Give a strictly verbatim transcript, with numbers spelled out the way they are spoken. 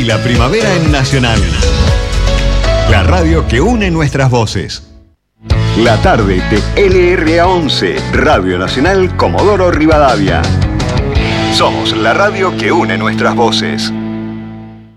y la primavera en Nacional. La radio que une nuestras voces. La tarde de L R A once, Radio Nacional Comodoro Rivadavia. Somos la radio que une nuestras voces.